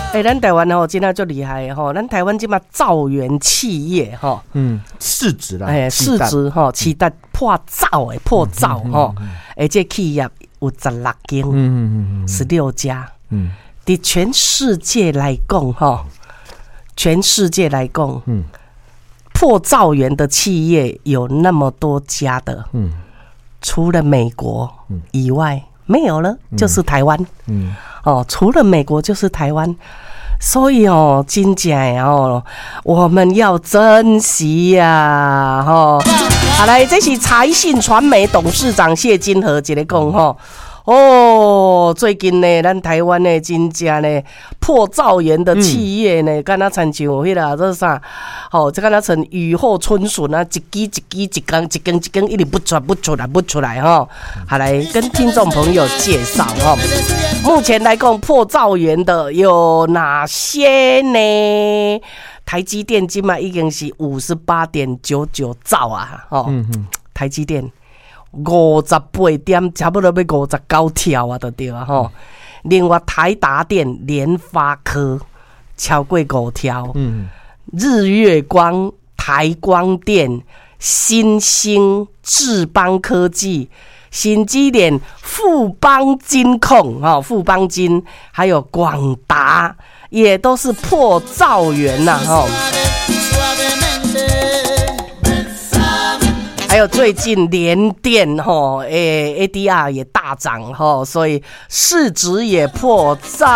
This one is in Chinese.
咱台湾真的就厉害吼，咱台湾这嘛造园企业吼， 市值啦， 市值吼，期待破兆吼，而且企业有16间，16家，在全世界来讲吼，破兆元的企业有那么多家的，除了美国以外没有了，就是台湾，除了美国就是台湾。所以真正我们要珍惜呀，好来，这是财信传媒董事长谢金河一个讲最近呢，咱台湾呢，真正呢破兆元的企业呢，敢若亲像迄个这啥，这敢若像雨后春笋啊，一根一直不出来好来跟听众朋友介绍目前来讲破兆元的有哪些呢？台积电今嘛已经是58.99兆啊，台积电。58点，差不多要59条啊，就对啊吼。另外，台达电、联发科超过5条，日月光、台光电、新兴、智邦科技、新基电、富邦金控富邦金，还有广达，也都是破兆元呐还有最近联电ADR 也大涨所以市值也破兆。